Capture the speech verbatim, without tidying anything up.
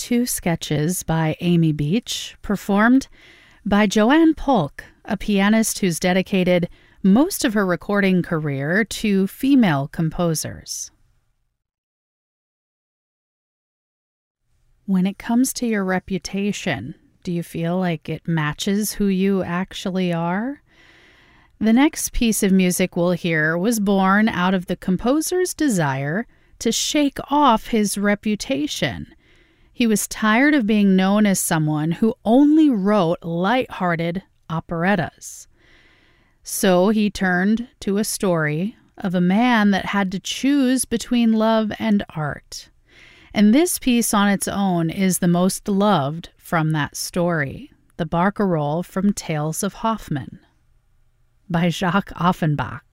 two sketches by Amy Beach, performed by Joanne Polk, a pianist who's dedicated most of her recording career to female composers. When it comes to your reputation, do you feel like it matches who you actually are? The next piece of music we'll hear was born out of the composer's desire to shake off his reputation. He was tired of being known as someone who only wrote light-hearted operettas. So he turned to a story of a man that had to choose between love and art. And this piece on its own is the most loved from that story, the barcarolle from Tales of Hoffmann by Jacques Offenbach.